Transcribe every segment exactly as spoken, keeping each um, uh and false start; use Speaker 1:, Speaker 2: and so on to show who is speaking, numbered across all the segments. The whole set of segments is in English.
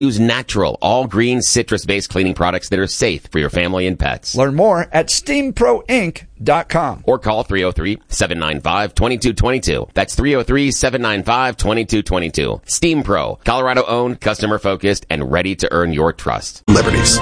Speaker 1: Use natural, all-green, citrus-based cleaning products that are safe for your family and pets.
Speaker 2: Learn more at steam pro inc dot com.
Speaker 1: Or call three oh three, seven nine five, two two two two. That's three oh three, seven nine five, two two two two. Steam Pro, Colorado-owned, customer-focused, and ready to earn your trust.
Speaker 3: Liberties.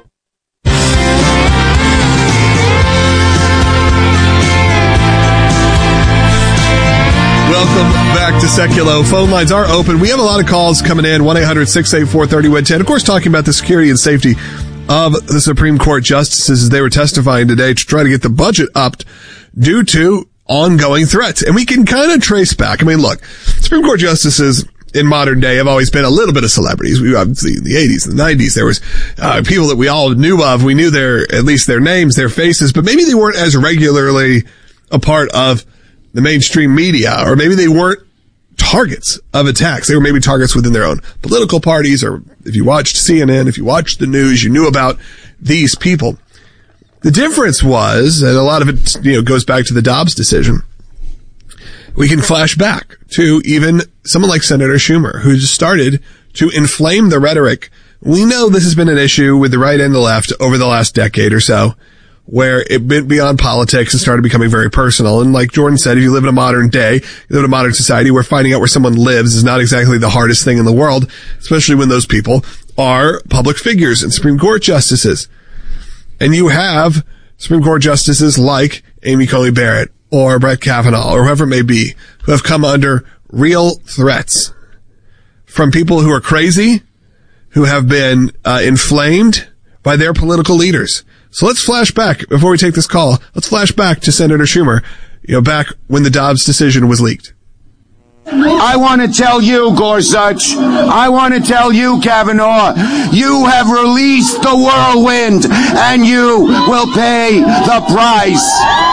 Speaker 3: Welcome back to Seculo. Phone lines are open. We have a lot of calls coming in. one eight hundred, six eight four, three oh one oh. Of course, talking about the security and safety of the Supreme Court justices as they were testifying today to try to get the budget upped due to ongoing threats. And we can kind of trace back. I mean, look, Supreme Court justices in modern day have always been a little bit of celebrities. We obviously in the eighties and the nineties, there was uh, people that we all knew of. We knew their, at least their names, their faces, but maybe they weren't as regularly a part of the mainstream media, or maybe they weren't targets of attacks. They were maybe targets within their own political parties, or if you watched C N N, if you watched the news, you knew about these people. The difference was, and a lot of it, you know, goes back to the Dobbs decision. We can flash back to even someone like Senator Schumer, who started to inflame the rhetoric. We know this has been an issue with the right and the left over the last decade or so, where it went beyond politics and started becoming very personal. And like Jordan said, if you live in a modern day, you live in a modern society where finding out where someone lives is not exactly the hardest thing in the world, especially when those people are public figures and Supreme Court justices. And you have Supreme Court justices like Amy Coney Barrett or Brett Kavanaugh or whoever it may be, who have come under real threats from people who are crazy, who have been uh, inflamed by their political leaders. So let's flash back before we take this call. Let's flash back to Senator Schumer, you know, back when the Dobbs decision was leaked.
Speaker 4: I want to tell you, Gorsuch, I want to tell you, Kavanaugh, you have released the whirlwind and you will pay the price.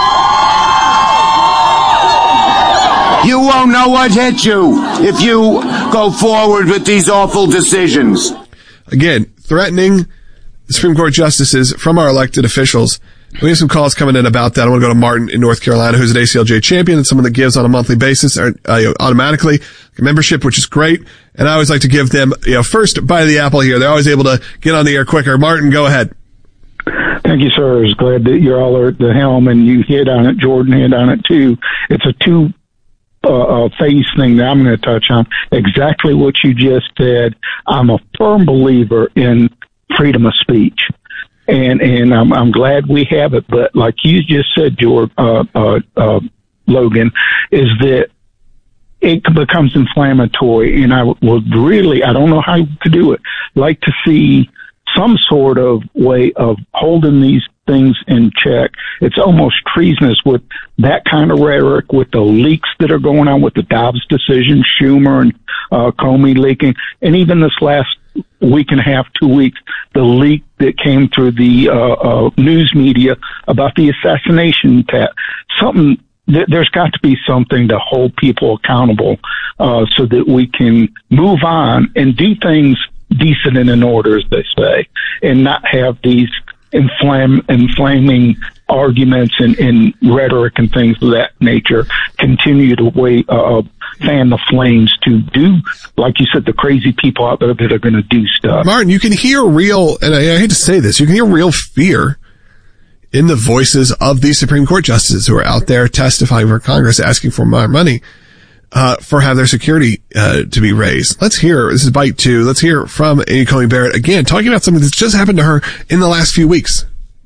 Speaker 4: You won't know what hit you if you go forward with these awful decisions.
Speaker 3: Again, threatening the Supreme Court justices from our elected officials. We have some calls coming in about that. I want to go to Martin in North Carolina, who's an A C L J champion and someone that gives on a monthly basis, or uh, you know, automatically a membership, which is great. And I always like to give them, you know, first bite of the apple here. They're always able to get on the air quicker. Martin, go ahead.
Speaker 5: Thank you, sir. I was glad that you're all at the helm and you hit on it. Jordan hit on it too. It's a two uh, phase thing that I'm going to touch on. Exactly what you just said. I'm a firm believer in freedom of speech. And, and I'm, I'm glad we have it. But like you just said, George, uh, uh, uh, Logan, is that it becomes inflammatory. And I would really, I don't know how to do it, like to see some sort of way of holding these things in check. It's almost treasonous with that kind of rhetoric, with the leaks that are going on with the Dobbs decision, Schumer and uh, Comey leaking, and even this last week and a half, two weeks, the leak that came through the uh, uh, news media about the assassination test. Something, th- there's got to be something to hold people accountable uh, so that we can move on and do things decent and in order, as they say, and not have these inflame, inflaming arguments and, and rhetoric and things of that nature continue to weigh, uh, fan the flames to do, like you said, the crazy people out there that are going to do stuff.
Speaker 3: Martin, you can hear real, and I, I hate to say this, you can hear real fear in the voices of these Supreme Court justices who are out there testifying for Congress, asking for more money uh for have their security uh to be raised. Let's hear, this is bite two, let's hear from Amy Coney Barrett again, talking about something that's just happened to her in the last few weeks.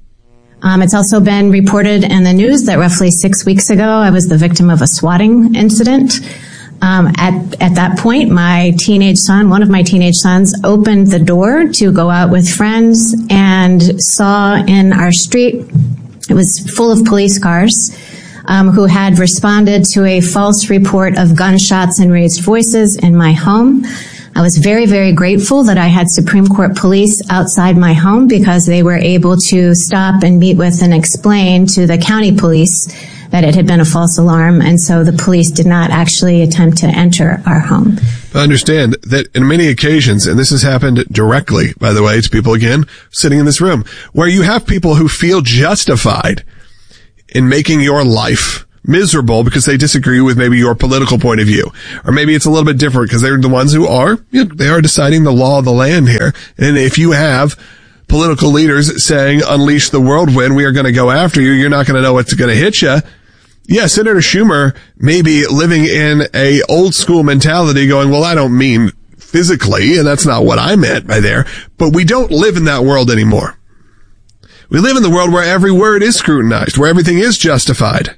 Speaker 6: Um, it's also been reported in the news that roughly six weeks ago, I was the victim of a swatting incident. Um, at, at that point, my teenage son, one of my teenage sons, opened the door to go out with friends and saw in our street, it was full of police cars, um, who had responded to a false report of gunshots and raised voices in my home. I was very, very grateful that I had Supreme Court police outside my home because they were able to stop and meet with and explain to the county police that it had been a false alarm, and so the police did not actually attempt to enter our home.
Speaker 3: I understand that in many occasions, and this has happened directly, by the way, to people again sitting in this room, where you have people who feel justified in making your life miserable because they disagree with maybe your political point of view. Or maybe it's a little bit different because they're the ones who are, you know, they are deciding the law of the land here. And if you have political leaders saying, unleash the whirlwind, we are going to go after you, you're not going to know what's going to hit you. Yeah, Senator Schumer may be living in a old school mentality going, well, I don't mean physically, and that's not what I meant by there, but we don't live in that world anymore. We live in the world where every word is scrutinized, where everything is justified.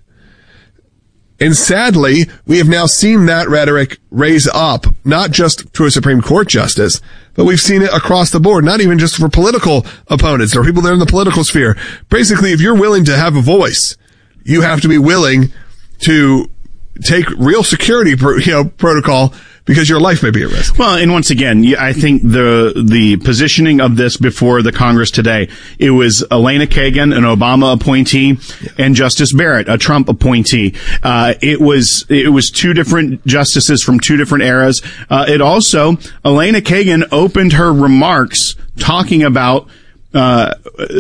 Speaker 3: And sadly, we have now seen that rhetoric raise up, not just to a Supreme Court justice, but we've seen it across the board, not even just for political opponents or people that are in the political sphere. Basically, if you're willing to have a voice, you have to be willing to take real security, you know, protocol because your life may be at risk.
Speaker 7: Well, and once again, I think the the positioning of this before the Congress today, it was Elena Kagan, an Obama appointee, yeah. and Justice Barrett, a Trump appointee. Uh, it was it was two different justices from two different eras. Uh, it also, Elena Kagan opened her remarks talking about uh,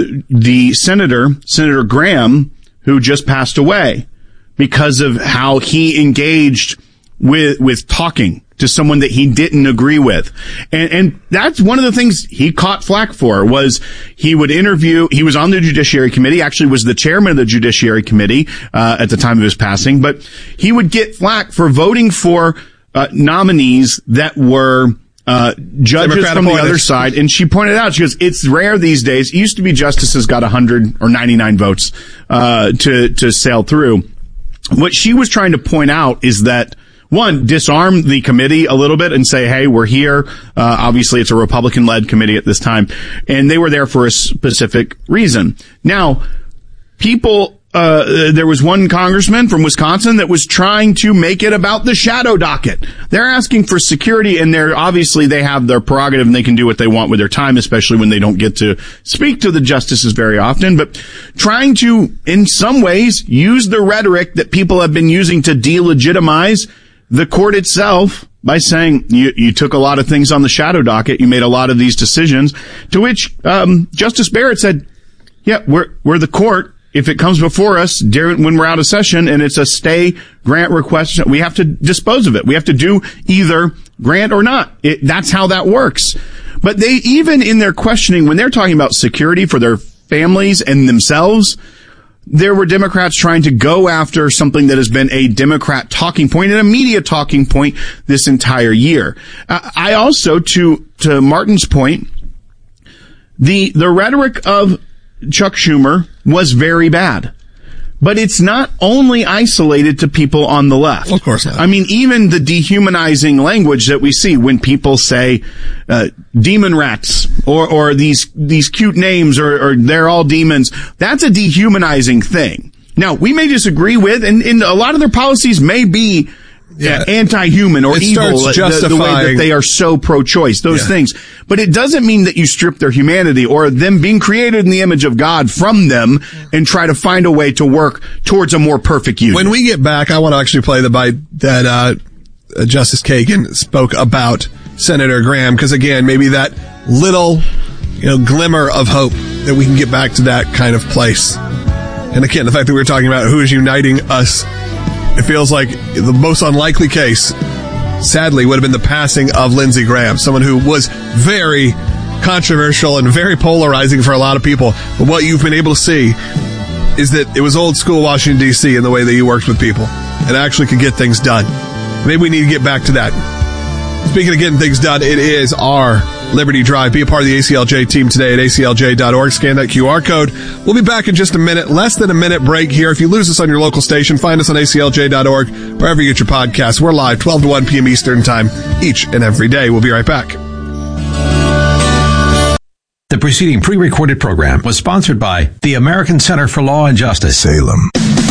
Speaker 7: the senator, Senator Graham, who just passed away because of how he engaged with with talking to someone that he didn't agree with. And, and that's one of the things he caught flack for, was he would interview, he was on the Judiciary Committee, actually was the chairman of the Judiciary Committee uh, at the time of his passing, but he would get flack for voting for uh, nominees that were uh judges Democrat from the other side. And she pointed out, she goes, it's rare these days. It used to be justices got one hundred or ninety-nine votes uh to to sail through. What she was trying to point out is that, one, disarm the committee a little bit and say, hey, we're here. Uh, obviously, it's a Republican-led committee at this time, and they were there for a specific reason. Now, people, uh, there was one congressman from Wisconsin that was trying to make it about the shadow docket. They're asking for security, and they're obviously they have their prerogative and they can do what they want with their time, especially when they don't get to speak to the justices very often. But trying to, in some ways, use the rhetoric that people have been using to delegitimize the court itself by saying you, you took a lot of things on the shadow docket, you made a lot of these decisions, to which um, Justice Barrett said, yeah, we're we're the court. If it comes before us during, when we're out of session and it's a stay grant request, we have to dispose of it. We have to do either grant or not. It, that's how that works. But they, even in their questioning, when they're talking about security for their families and themselves, there were Democrats trying to go after something that has been a Democrat talking point and a media talking point this entire year. Uh, I also, to, to Martin's point, the, the rhetoric of Chuck Schumer was very bad. But it's not only isolated to people on the left.
Speaker 3: Well, of course not.
Speaker 7: I mean, even the dehumanizing language that we see when people say uh, demon rats or or these these cute names or, or they're all demons, that's a dehumanizing thing. Now, we may disagree with, and, and a lot of their policies may be yeah. uh, anti-human or
Speaker 3: it
Speaker 7: evil,
Speaker 3: starts
Speaker 7: the, the way that they are so pro-choice, those
Speaker 3: yeah.
Speaker 7: things. But it doesn't mean that you strip their humanity or them being created in the image of God from them and try to find a way to work towards a more perfect union.
Speaker 3: When we get back, I want to actually play the bite that uh, Justice Kagan spoke about Senator Graham, because again, maybe that little, you know, glimmer of hope that we can get back to that kind of place. And again, the fact that we were talking about who is uniting us, it feels like the most unlikely case, sadly, would have been the passing of Lindsey Graham, someone who was very controversial and very polarizing for a lot of people. But what you've been able to see is that it was old school Washington, D C in the way that he worked with people and actually could get things done. Maybe we need to get back to that. Speaking of getting things done, it is our Liberty Drive. Be a part of the A C L J team today at A C L J dot org. Scan that Q R code. We'll be back in just a minute. Less than a minute break here. If you lose us on your local station, find us on A C L J dot org, wherever you get your podcasts. We're live twelve to one p.m. Eastern Time each and every day. We'll be right back.
Speaker 8: The preceding pre-recorded program was sponsored by the American Center for Law and Justice.
Speaker 3: Salem.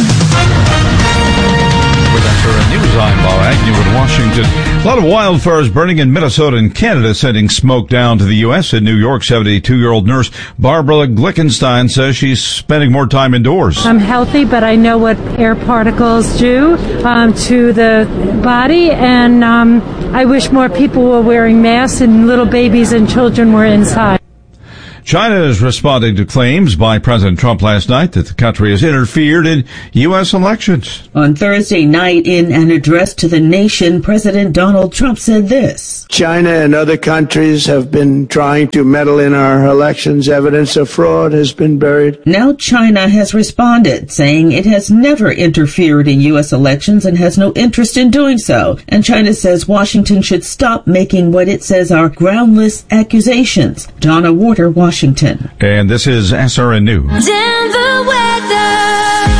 Speaker 9: News, I'm Bob Agnew in Washington. A lot of wildfires burning in Minnesota and Canada, sending smoke down to the U S In New York, seventy-two-year-old nurse Barbara Glickenstein says she's spending more time indoors.
Speaker 10: I'm healthy, but I know what air particles do um, to the body, and um, I wish more people were wearing masks and little babies and children were inside.
Speaker 9: China is responding to claims by President Trump last night that the country has interfered in U S elections.
Speaker 11: On Thursday night, in an address to the nation, President Donald Trump said this.
Speaker 12: China and other countries have been trying to meddle in our elections. Evidence of fraud has been buried.
Speaker 11: Now China has responded, saying it has never interfered in U S elections and has no interest in doing so. And China says Washington should stop making what it says are groundless accusations. Donna Warder, Washington.
Speaker 9: And this is S R N News.
Speaker 13: Denver weather.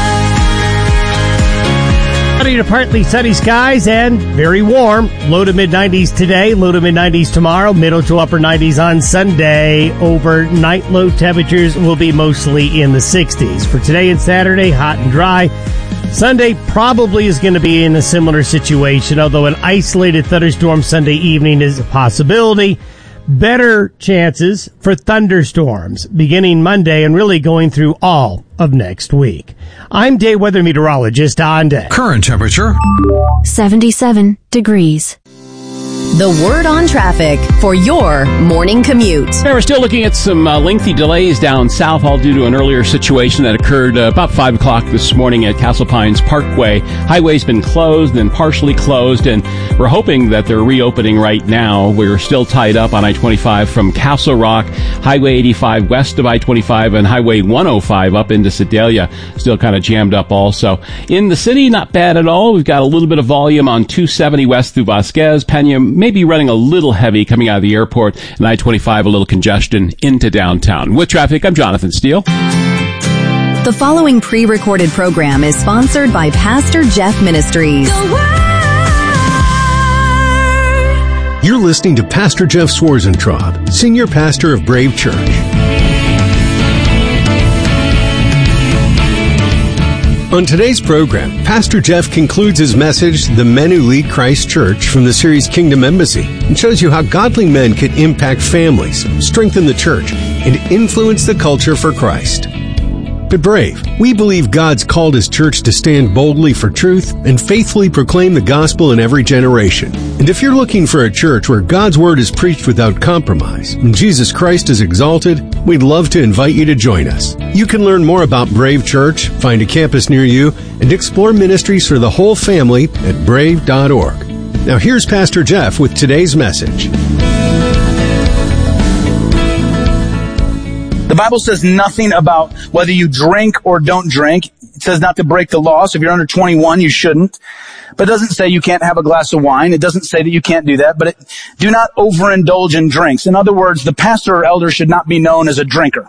Speaker 14: Sunny to partly sunny skies and very warm. Low to mid nineties today, low to mid nineties tomorrow, middle to upper nineties on Sunday. Overnight low temperatures will be mostly in the sixties. For today and Saturday, hot and dry. Sunday probably is going to be in a similar situation, although an isolated thunderstorm Sunday evening is a possibility. Better chances for thunderstorms beginning Monday and really going through all of next week. I'm day weather meteorologist Don Day.
Speaker 8: Current temperature
Speaker 15: seventy-seven degrees.
Speaker 16: The word on traffic for your morning commute.
Speaker 17: Yeah, we're still looking at some uh, lengthy delays down south, all due to an earlier situation that occurred uh, about five o'clock this morning at Castle Pines Parkway. Highway's been closed, then partially closed, and we're hoping that they're reopening right now. We're still tied up on I twenty-five from Castle Rock, Highway eighty-five west of I twenty-five, and Highway one oh five up into Sedalia. Still kind of jammed up also. In the city, not bad at all. We've got a little bit of volume on two seventy west through Vasquez, Pena, maybe running a little heavy coming out of the airport, and I twenty-five a little congestion into downtown. With traffic, I'm Jonathan Steele.
Speaker 16: The following pre-recorded program is sponsored by Pastor Jeff Ministries.
Speaker 18: You're listening to Pastor Jeff Swarzentraub, Senior Pastor of Brave Church. On today's program, Pastor Jeff concludes his message, The Men Who Lead Christ Church, from the series Kingdom Embassy, and shows you how godly men can impact families, strengthen the church, and influence the culture for Christ. At Brave, we believe God's called His church to stand boldly for truth and faithfully proclaim the gospel in every generation. And if you're looking for a church where God's word is preached without compromise and Jesus Christ is exalted, we'd love to invite you to join us. You can learn more about Brave Church, find a campus near you, and explore ministries for the whole family at brave dot org. Now here's Pastor Jeff with today's message.
Speaker 19: The Bible says nothing about whether you drink or don't drink. It says not to break the law. So if you're under twenty-one, you shouldn't. But it doesn't say you can't have a glass of wine. It doesn't say that you can't do that. But it, do not overindulge in drinks. In other words, the pastor or elder should not be known as a drinker.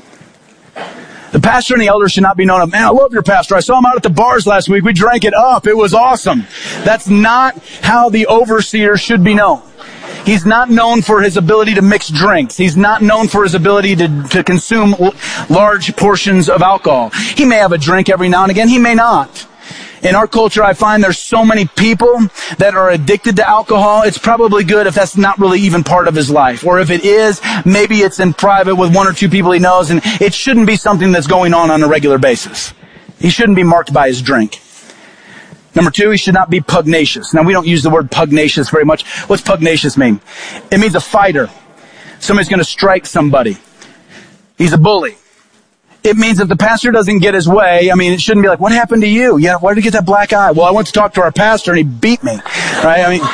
Speaker 19: The pastor and the elder should not be known as, man, I love your pastor. I saw him out at the bars last week. We drank it up. It was awesome. That's not how the overseer should be known. He's not known for his ability to mix drinks. He's not known for his ability to, to consume large portions of alcohol. He may have a drink every now and again. He may not. In our culture, I find there's so many people that are addicted to alcohol. It's probably good if that's not really even part of his life. Or if it is, maybe it's in private with one or two people he knows, and it shouldn't be something that's going on on a regular basis. He shouldn't be marked by his drink. Number two, he should not be pugnacious. Now, we don't use the word pugnacious very much. What's pugnacious mean? It means a fighter. Somebody's going to strike somebody. He's a bully. It means if the pastor doesn't get his way, I mean, it shouldn't be like, what happened to you? Yeah, why did you get that black eye? Well, I went to talk to our pastor and he beat me. Right? I mean,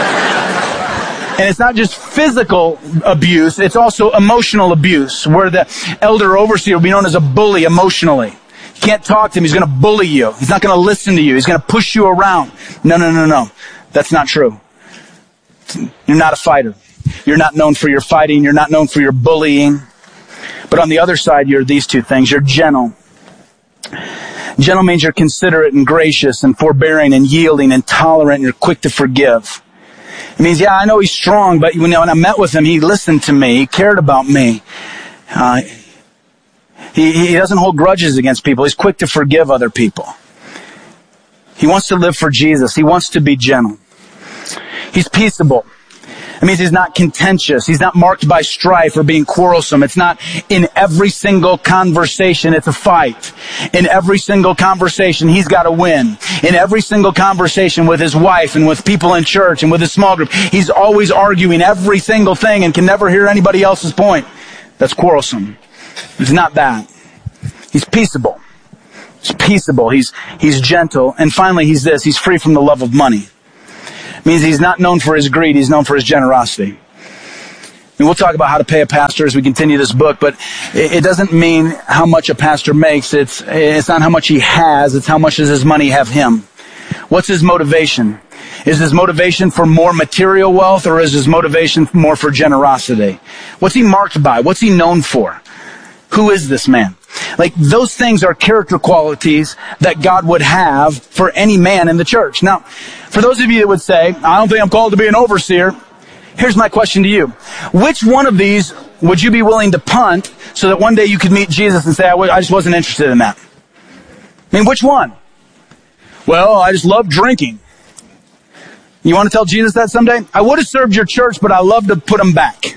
Speaker 19: and it's not just physical abuse, it's also emotional abuse, where the elder overseer will be known as a bully emotionally. You can't talk to him. He's going to bully you. He's not going to listen to you. He's going to push you around. No, no, no, no. That's not true. You're not a fighter. You're not known for your fighting. You're not known for your bullying. But on the other side, you're these two things. You're gentle. Gentle means you're considerate and gracious and forbearing and yielding and tolerant and you're quick to forgive. It means, yeah, I know he's strong, but when I met with him, he listened to me. He cared about me. Uh, He, he doesn't hold grudges against people. He's quick to forgive other people. He wants to live for Jesus. He wants to be gentle. He's peaceable. It means he's not contentious. He's not marked by strife or being quarrelsome. It's not in every single conversation, it's a fight. In every single conversation, he's got to win. In every single conversation with his wife and with people in church and with his small group, he's always arguing every single thing and can never hear anybody else's point. That's quarrelsome. He's not that. He's peaceable. He's peaceable. He's, he's gentle. And finally, he's this. He's free from the love of money. It means he's not known for his greed. He's known for his generosity. And we'll talk about how to pay a pastor as we continue this book, but it doesn't mean how much a pastor makes. It's, it's not how much he has. It's how much does his money have him. What's his motivation? Is his motivation for more material wealth, or is his motivation more for generosity? What's he marked by? What's he known for? Who is this man? Like, those things are character qualities that God would have for any man in the church. Now, for those of you that would say, I don't think I'm called to be an overseer, here's my question to you. Which one of these would you be willing to punt so that one day you could meet Jesus and say, I, w- I just wasn't interested in that? I mean, which one? Well, I just love drinking. You want to tell Jesus that someday? I would have served your church, but I love to put them back.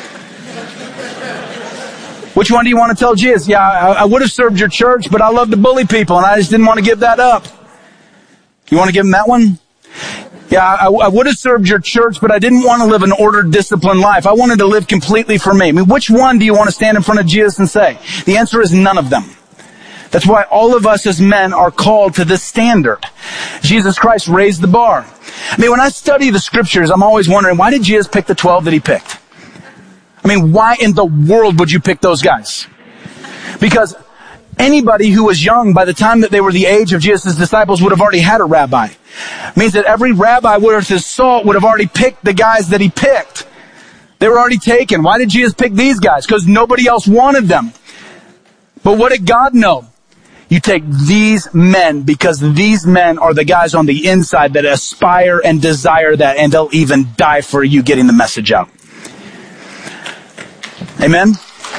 Speaker 19: Which one do you want to tell Jesus? Yeah, I, I would have served your church, but I love to bully people, and I just didn't want to give that up. You want to give him that one? Yeah, I, I would have served your church, but I didn't want to live an ordered, disciplined life. I wanted to live completely for me. I mean, which one do you want to stand in front of Jesus and say? The answer is none of them. That's why all of us as men are called to this standard. Jesus Christ raised the bar. I mean, when I study the scriptures, I'm always wondering, why did Jesus pick the twelve that he picked? I mean, why in the world would you pick those guys? Because anybody who was young by the time that they were the age of Jesus' disciples would have already had a rabbi. It means that every rabbi worth his salt would have already picked the guys that he picked. They were already taken. Why did Jesus pick these guys? Because nobody else wanted them. But what did God know? You take these men because these men are the guys on the inside that aspire and desire that, and they'll even die for you getting the message out. Amen?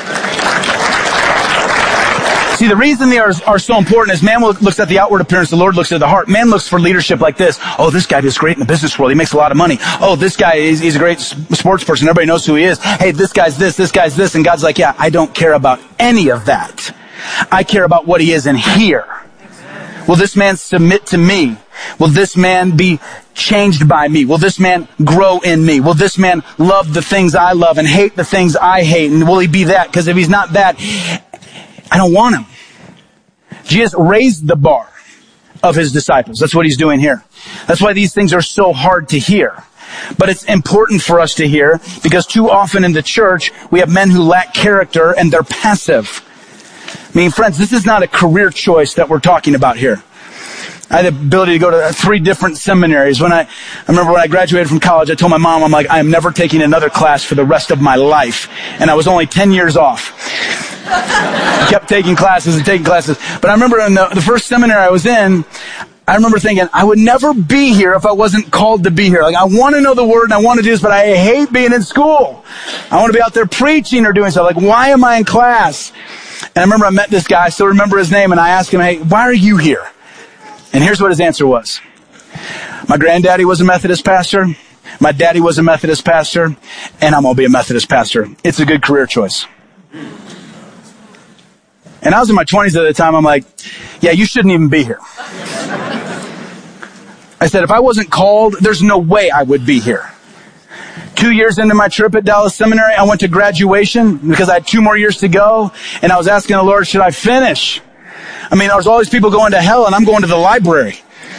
Speaker 19: See, the reason they are, are so important is man looks at the outward appearance, the Lord looks at the heart. Man looks for leadership like this. Oh, this guy is great in the business world. He makes a lot of money. Oh, this guy is he's a great sports person. Everybody knows who he is. Hey, this guy's this, this guy's this. And God's like, yeah, I don't care about any of that. I care about what he is in here. Will this man submit to me? Will this man be changed by me? Will this man grow in me? Will this man love the things I love and hate the things I hate? And will he be that? Because if he's not that, I don't want him. Jesus raised the bar of his disciples. That's what he's doing here. That's why these things are so hard to hear. But it's important for us to hear because too often in the church, we have men who lack character and they're passive. I mean, friends, this is not a career choice that we're talking about here. I had the ability to go to three different seminaries. When I, I remember when I graduated from college, I told my mom, I'm like, I am never taking another class for the rest of my life. And I was only ten years off. I kept taking classes and taking classes. But I remember in the, the first seminary I was in, I remember thinking, I would never be here if I wasn't called to be here. Like, I want to know the word and I want to do this, but I hate being in school. I want to be out there preaching or doing stuff. Like, why am I in class? And I remember I met this guy, I still remember his name, and I asked him, hey, why are you here? And here's what his answer was. My granddaddy was a Methodist pastor. My daddy was a Methodist pastor. And I'm going to be a Methodist pastor. It's a good career choice. And I was in my twenties at the time. I'm like, yeah, you shouldn't even be here. I said, if I wasn't called, there's no way I would be here. Two years into my trip at Dallas Seminary, I went to graduation because I had two more years to go. And I was asking the Lord, should I finish? I mean, there's all these people going to hell and I'm going to the library.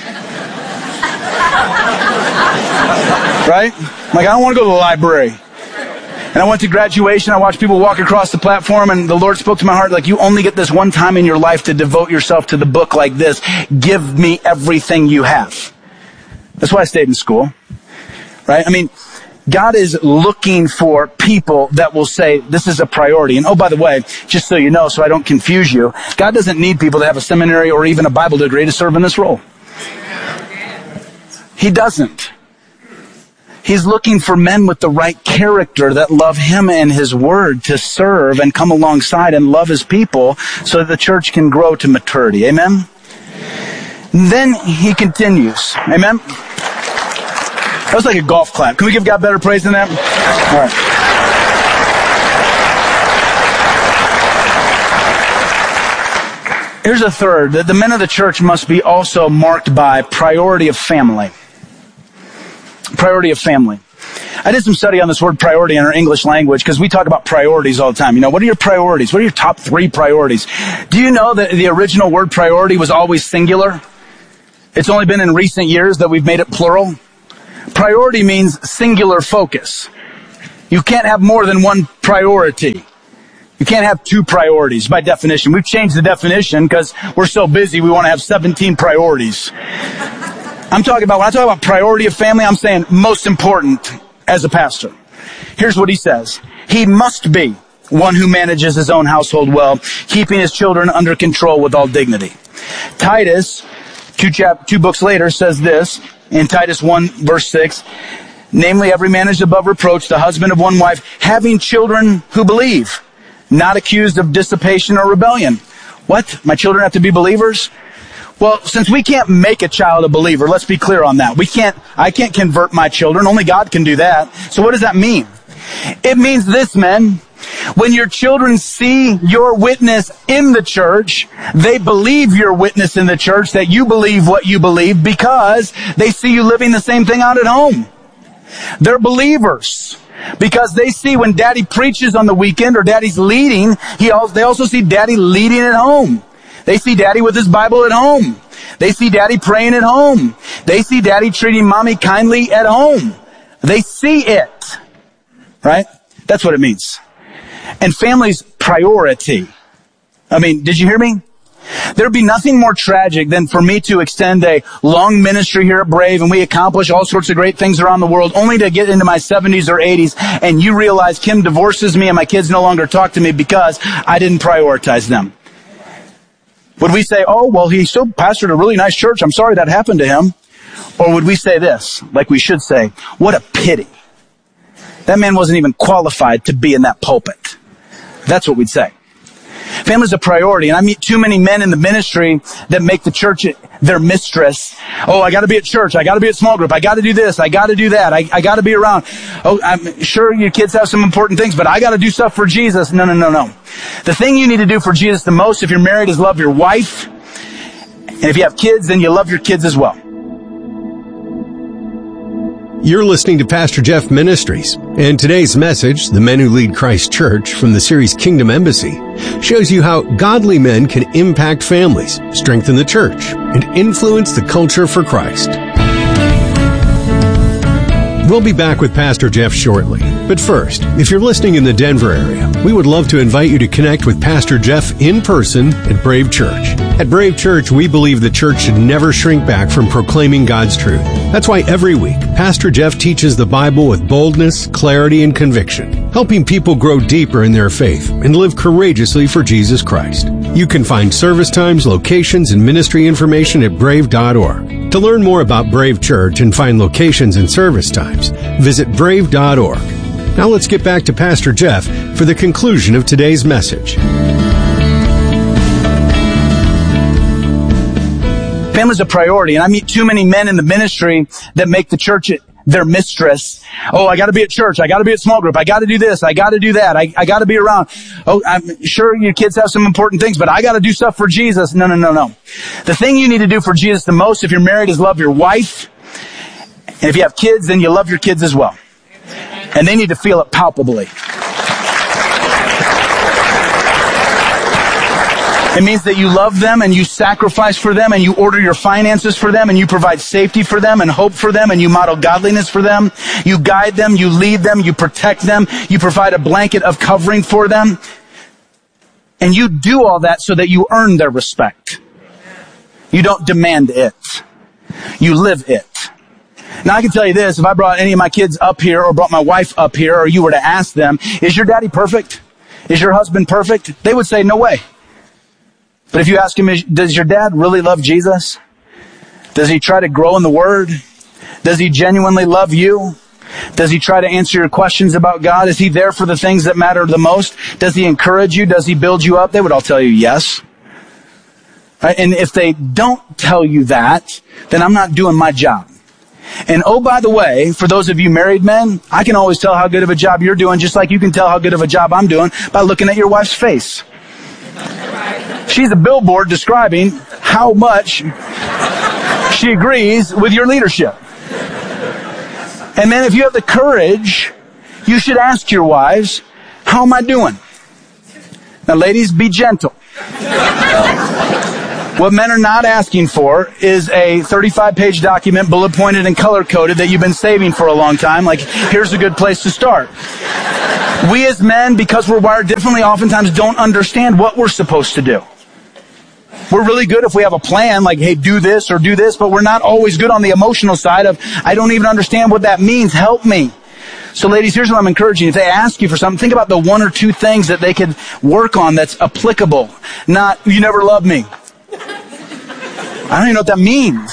Speaker 19: Right? I'm like, I don't want to go to the library. And I went to graduation. I watched people walk across the platform and the Lord spoke to my heart like, you only get this one time in your life to devote yourself to the book like this. Give me everything you have. That's why I stayed in school. Right? I mean, God is looking for people that will say, this is a priority. And oh, by the way, just so you know, so I don't confuse you, God doesn't need people to have a seminary or even a Bible degree to serve in this role. He doesn't. He's looking for men with the right character that love him and his word to serve and come alongside and love his people so that the church can grow to maturity. Amen? Then he continues. Amen? That was like a golf clap. Can we give God better praise than that? All right. Here's a third. The men of the church must be also marked by priority of family. Priority of family. I did some study on this word priority in our English language because we talk about priorities all the time. You know, what are your priorities? What are your top three priorities? Do you know that the original word priority was always singular? It's only been in recent years that we've made it plural. Priority means singular focus. You can't have more than one priority. You can't have two priorities by definition. We've changed the definition because we're so busy we want to have seventeen priorities. I'm talking about, when I talk about priority of family, I'm saying most important as a pastor. Here's what he says. He must be one who manages his own household well, keeping his children under control with all dignity. Titus, two, chap- two books later, says this in Titus one, verse six, namely, every man is above reproach, the husband of one wife, having children who believe, not accused of dissipation or rebellion. What? My children have to be believers? Well, since we can't make a child a believer, let's be clear on that. We can't, I can't convert my children. Only God can do that. So what does that mean? It means this, men. When your children see your witness in the church, they believe your witness in the church, that you believe what you believe because they see you living the same thing out at home. They're believers because they see when daddy preaches on the weekend or daddy's leading, he also, they also see daddy leading at home. They see daddy with his Bible at home. They see daddy praying at home. They see daddy treating mommy kindly at home. They see it. Right? That's what it means. And family's priority. I mean, did you hear me? There'd be nothing more tragic than for me to extend a long ministry here at Brave and we accomplish all sorts of great things around the world only to get into my seventies or eighties and you realize Kim divorces me and my kids no longer talk to me because I didn't prioritize them. Would we say, oh, well, he still pastored a really nice church. I'm sorry that happened to him. Or would we say this, like we should say, what a pity. That man wasn't even qualified to be in that pulpit. That's what we'd say. Family's a priority, and I meet too many men in the ministry that make the church their mistress. Oh, I gotta be at church. I gotta be at small group. I gotta do this. I gotta do that. I, I gotta be around. Oh, I'm sure your kids have some important things, but I gotta do stuff for Jesus. No, no, no, no. The thing you need to do for Jesus the most, if you're married, is love your wife. And if you have kids, then you love your kids as well.
Speaker 18: You're listening to Pastor Jeff Ministries, and today's message, The Men Who Lead Christ Church, from the series Kingdom Embassy, shows you how godly men can impact families, strengthen the church, and influence the culture for Christ. We'll be back with Pastor Jeff shortly. But first, if you're listening in the Denver area, we would love to invite you to connect with Pastor Jeff in person at Brave Church. At Brave Church, we believe the church should never shrink back from proclaiming God's truth. That's why every week, Pastor Jeff teaches the Bible with boldness, clarity, and conviction, helping people grow deeper in their faith and live courageously for Jesus Christ. You can find service times, locations, and ministry information at brave dot org. To learn more about Brave Church and find locations and service times, visit brave dot org. Now let's get back to Pastor Jeff for the conclusion of today's message.
Speaker 19: Family's a priority, and I meet too many men in the ministry that make the church their mistress. Oh, I gotta be at church. I gotta be at small group. I gotta do this. I gotta do that. I, I gotta be around. Oh, I'm sure your kids have some important things, but I gotta do stuff for Jesus. No, no, no, no. The thing you need to do for Jesus the most, if you're married, is love your wife. And if you have kids, then you love your kids as well. And they need to feel it palpably. It means that you love them and you sacrifice for them and you order your finances for them and you provide safety for them and hope for them and you model godliness for them. You guide them, you lead them, you protect them, you provide a blanket of covering for them. And you do all that so that you earn their respect. You don't demand it. You live it. Now I can tell you this, if I brought any of my kids up here or brought my wife up here or you were to ask them, is your daddy perfect? Is your husband perfect? They would say, no way. But if you ask him, does your dad really love Jesus? Does he try to grow in the Word? Does he genuinely love you? Does he try to answer your questions about God? Is he there for the things that matter the most? Does he encourage you? Does he build you up? They would all tell you yes. Right? And if they don't tell you that, then I'm not doing my job. And oh, by the way, for those of you married men, I can always tell how good of a job you're doing, just like you can tell how good of a job I'm doing by looking at your wife's face. She's a billboard describing how much she agrees with your leadership. And men, if you have the courage, you should ask your wives, how am I doing? Now, ladies, be gentle. What men are not asking for is a thirty-five page document, bullet pointed and color coded that you've been saving for a long time. Like, here's a good place to start. We as men, because we're wired differently, oftentimes don't understand what we're supposed to do. We're really good if we have a plan, like, hey, do this or do this, but we're not always good on the emotional side of, I don't even understand what that means. Help me. So ladies, here's what I'm encouraging. If they ask you for something, think about the one or two things that they could work on that's applicable. Not, you never loved me. I don't even know what that means.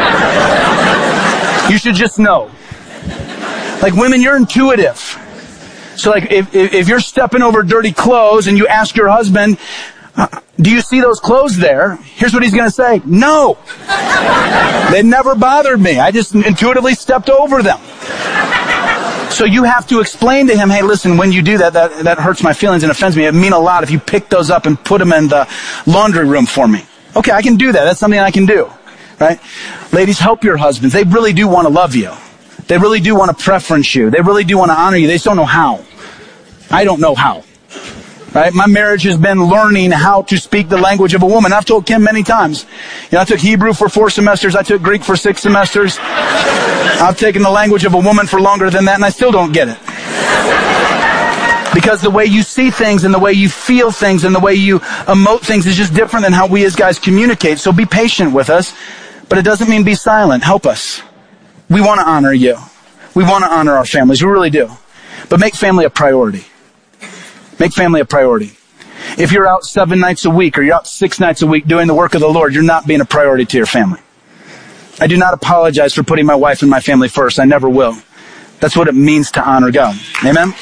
Speaker 19: You should just know. Like, women, you're intuitive. So like, if, if you're stepping over dirty clothes and you ask your husband, uh, do you see those clothes there? Here's what he's going to say. No. They never bothered me. I just intuitively stepped over them. So you have to explain to him, hey, listen, when you do that, that, that hurts my feelings and offends me. It mean a lot if you pick those up and put them in the laundry room for me. Okay, I can do that. That's something I can do. Right? Ladies, help your husbands. They really do want to love you. They really do want to preference you. They really do want to honor you. They just don't know how. I don't know how. Right? My marriage has been learning how to speak the language of a woman. I've told Kim many times. You know, I took Hebrew for four semesters. I took Greek for six semesters. I've taken the language of a woman for longer than that, and I still don't get it. Because the way you see things and the way you feel things and the way you emote things is just different than how we as guys communicate. So be patient with us, but it doesn't mean be silent. Help us. We want to honor you. We want to honor our families. We really do. But make family a priority. Make family a priority. If you're out seven nights a week or you're out six nights a week doing the work of the Lord, you're not being a priority to your family. I do not apologize for putting my wife and my family first. I never will. That's what it means to honor God. Amen?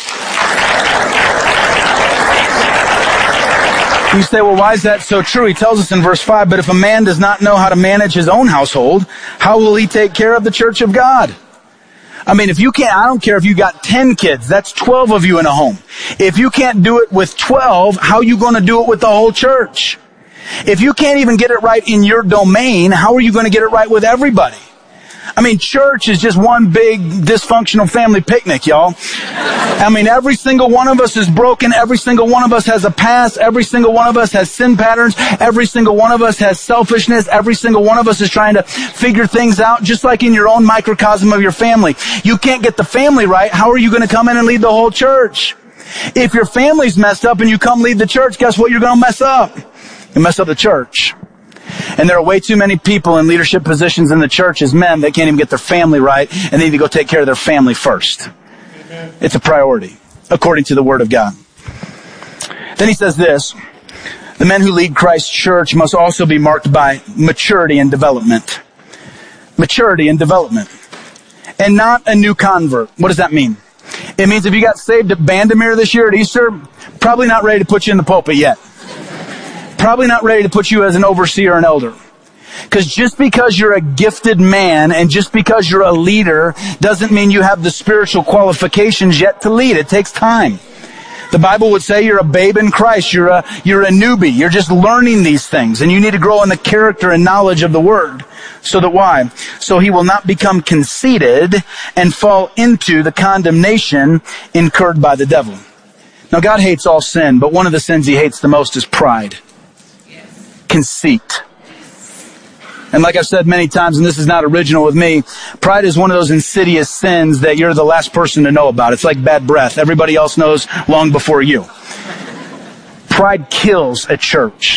Speaker 19: You say, well, why is that so true? He tells us in verse five, but if a man does not know how to manage his own household, how will he take care of the church of God? I mean, if you can't, I don't care if you got ten kids, that's twelve of you in a home. If you can't do it with twelve, how are you going to do it with the whole church? If you can't even get it right in your domain, how are you going to get it right with everybody? I mean, church is just one big dysfunctional family picnic, y'all. I mean, every single one of us is broken. Every single one of us has a past. Every single one of us has sin patterns. Every single one of us has selfishness. Every single one of us is trying to figure things out, just like in your own microcosm of your family. You can't get the family right. How are you going to come in and lead the whole church? If your family's messed up and you come lead the church, guess what you're going to mess up? You mess up the church. And there are way too many people in leadership positions in the church as men that can't even get their family right, and they need to go take care of their family first. Amen. It's a priority, according to the Word of God. Then he says this, the men who lead Christ's church must also be marked by maturity and development. Maturity and development. And not a new convert. What does that mean? It means if you got saved at Bandamere this year at Easter, probably not ready to put you in the pulpit yet. Probably not ready to put you as an overseer or an elder. Because just because you're a gifted man and just because you're a leader doesn't mean you have the spiritual qualifications yet to lead. It takes time. The Bible would say you're a babe in Christ. You're a, you're a newbie. You're just learning these things. And you need to grow in the character and knowledge of the Word. So that why? So he will not become conceited and fall into the condemnation incurred by the devil. Now God hates all sin, but one of the sins he hates the most is pride. Conceit. And like I've said many times, and this is not original with me, pride is one of those insidious sins that you're the last person to know about. It's like bad breath. Everybody else knows long before you. Pride kills a church.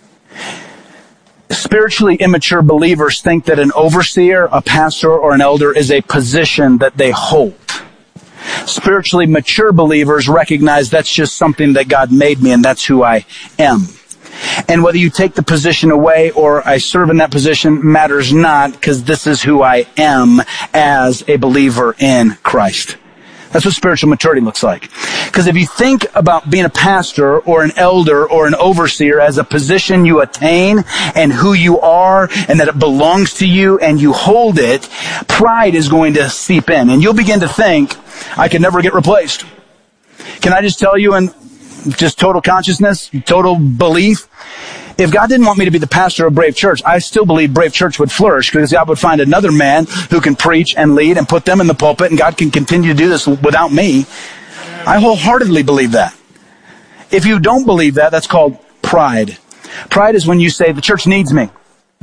Speaker 19: Spiritually immature believers think that an overseer, a pastor, or an elder is a position that they hold. Spiritually mature believers recognize that's just something that God made me and that's who I am. And whether you take the position away or I serve in that position matters not, because this is who I am as a believer in Christ. That's what spiritual maturity looks like. Because if you think about being a pastor or an elder or an overseer as a position you attain and who you are and that it belongs to you and you hold it, pride is going to seep in. And you'll begin to think, I can never get replaced. Can I just tell you in just total consciousness, total belief, If God didn't want me to be the pastor of Brave Church, I still believe Brave Church would flourish because God would find another man who can preach and lead and put them in the pulpit, and God can continue to do this without me. I wholeheartedly believe that. If you don't believe that, that's called pride. Pride is when you say, the church needs me.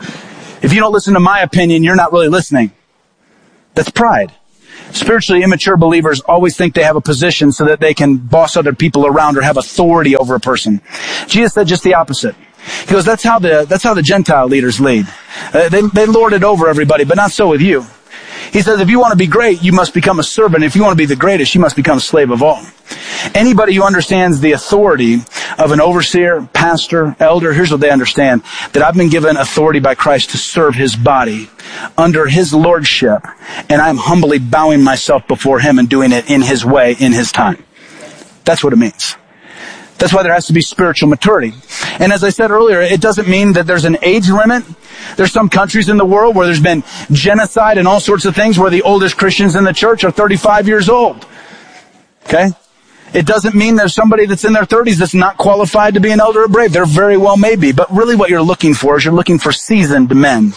Speaker 19: If you don't listen to my opinion, you're not really listening. That's pride. Spiritually immature believers always think they have a position so that they can boss other people around or have authority over a person. Jesus said just the opposite. He goes, that's how the, that's how the Gentile leaders lead. Uh, they, they lord it over everybody, but not so with you. He says, if you want to be great, you must become a servant. If you want to be the greatest, you must become a slave of all. Anybody who understands the authority of an overseer, pastor, elder, here's what they understand. That I've been given authority by Christ to serve his body under his lordship. And I'm humbly bowing myself before him and doing it in his way, in his time. That's what it means. That's why there has to be spiritual maturity. And as I said earlier, it doesn't mean that there's an age limit. There's some countries in the world where there's been genocide and all sorts of things where the oldest Christians in the church are thirty-five years old. Okay? It doesn't mean there's somebody that's in their thirties that's not qualified to be an elder or brave. There very well may be. But really what you're looking for is you're looking for seasoned men.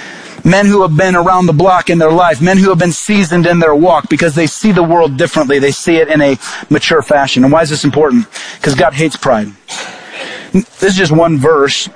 Speaker 19: Men who have been around the block in their life. Men who have been seasoned in their walk because they see the world differently. They see it in a mature fashion. And why is this important? Because God hates pride. This is just one verse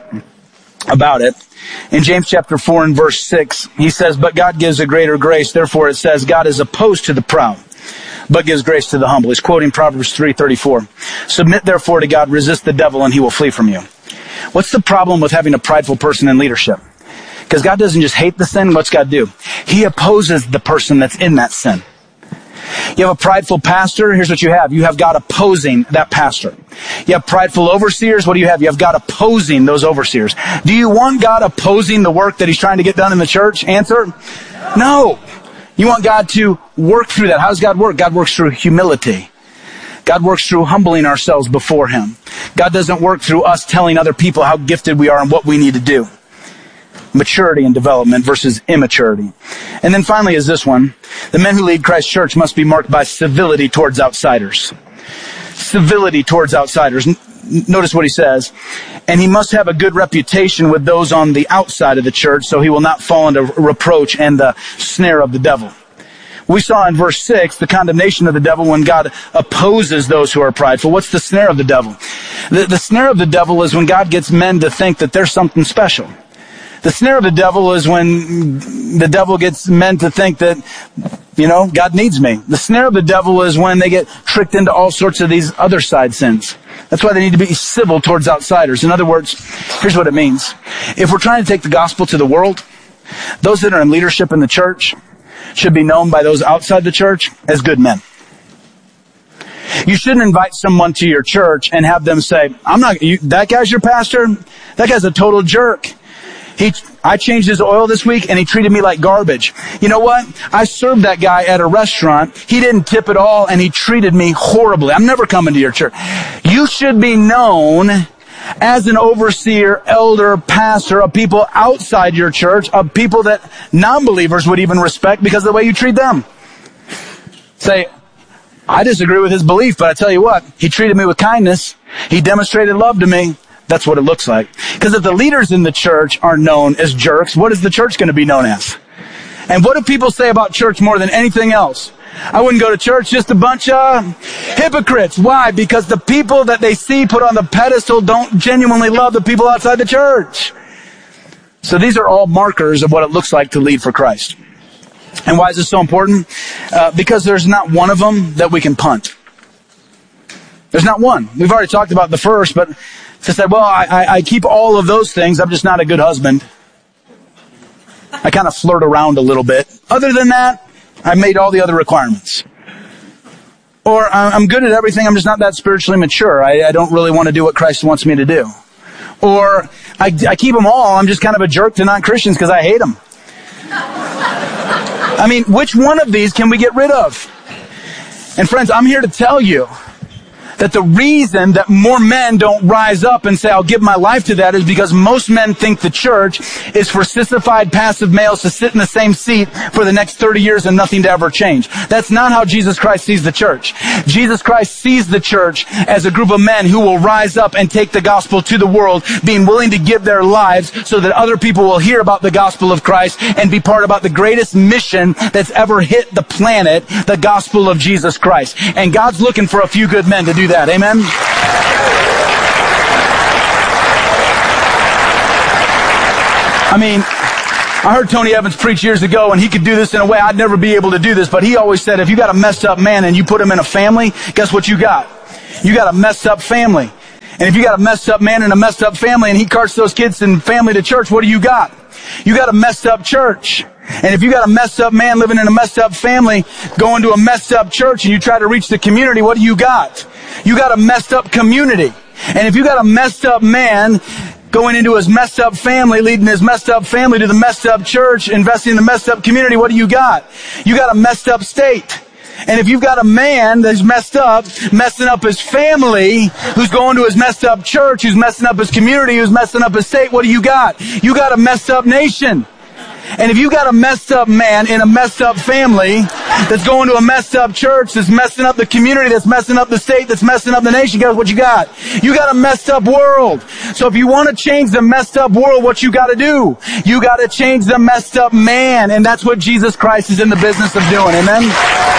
Speaker 19: about it. In James chapter four and verse six, he says, but God gives a greater grace. Therefore it says, God is opposed to the proud, but gives grace to the humble. He's quoting Proverbs three thirty-four. Submit therefore to God, resist the devil, and he will flee from you. What's the problem with having a prideful person in leadership? Because God doesn't just hate the sin. What's God do? He opposes the person that's in that sin. You have a prideful pastor. Here's what you have. You have God opposing that pastor. You have prideful overseers. What do you have? You have God opposing those overseers. Do you want God opposing the work that he's trying to get done in the church? Answer, no. You want God to work through that. How does God work? God works through humility. God works through humbling ourselves before him. God doesn't work through us telling other people how gifted we are and what we need to do. Maturity and development versus immaturity. And then finally is this one. The men who lead Christ's church must be marked by civility towards outsiders. Civility towards outsiders. N- notice what he says. And he must have a good reputation with those on the outside of the church so he will not fall into reproach and the snare of the devil. We saw in verse six the condemnation of the devil when God opposes those who are prideful. What's the snare of the devil? The, the snare of the devil is when God gets men to think that there's something special. The snare of the devil is when the devil gets men to think that, you know, God needs me. The snare of the devil is when they get tricked into all sorts of these other side sins. That's why they need to be civil towards outsiders. In other words, here's what it means. If we're trying to take the gospel to the world, those that are in leadership in the church should be known by those outside the church as good men. You shouldn't invite someone to your church and have them say, I'm not, you, that guy's your pastor? That guy's a total jerk. He, I changed his oil this week and he treated me like garbage. You know what? I served that guy at a restaurant. He didn't tip at all and he treated me horribly. I'm never coming to your church. You should be known as an overseer, elder, pastor of people outside your church, of people that non-believers would even respect because of the way you treat them. Say, I disagree with his belief, but I tell you what, he treated me with kindness. He demonstrated love to me. That's what it looks like. Because if the leaders in the church are known as jerks, what is the church going to be known as? And what do people say about church more than anything else? I wouldn't go to church, just a bunch of hypocrites. Why? Because the people that they see put on the pedestal don't genuinely love the people outside the church. So these are all markers of what it looks like to lead for Christ. And why is this so important? Uh, because there's not one of them that we can punt. There's not one. We've already talked about the first, but to say, well, I, I, I keep all of those things. I'm just not a good husband. I kind of flirt around a little bit. Other than that, I made all the other requirements. Or I'm good at everything. I'm just not that spiritually mature. I, I don't really want to do what Christ wants me to do. Or I, I keep them all. I'm just kind of a jerk to non-Christians because I hate them. I mean, which one of these can we get rid of? And friends, I'm here to tell you that the reason that more men don't rise up and say, I'll give my life to that, is because most men think the church is for sissified, passive males to sit in the same seat for the next thirty years and nothing to ever change. That's not how Jesus Christ sees the church. Jesus Christ sees the church as a group of men who will rise up and take the gospel to the world, being willing to give their lives so that other people will hear about the gospel of Christ and be part about the greatest mission that's ever hit the planet, the gospel of Jesus Christ. And God's looking for a few good men to do that. Amen? I mean, I heard Tony Evans preach years ago, and he could do this in a way I'd never be able to do this, but he always said, if you got a messed up man and you put him in a family, guess what you got? You got a messed up family. And if you got a messed up man in a messed up family and he carts those kids and family to church, what do you got? You got a messed up church. And if you got a messed up man living in a messed up family going to a messed up church and you try to reach the community, what do you got? You got a messed up community. And if you got a messed up man going into his messed up family, leading his messed up family to the messed up church, investing in the messed up community, what do you got? You got a messed up state. And if you've got a man that's messed up, messing up his family, who's going to his messed up church, who's messing up his community, who's messing up his state, what do you got? You got a messed up nation. And if you got a messed up man in a messed up family that's going to a messed up church, that's messing up the community, that's messing up the state, that's messing up the nation, guess what you got? You got a messed up world. So if you want to change the messed up world, what you got to do? You got to change the messed up man. And that's what Jesus Christ is in the business of doing. Amen?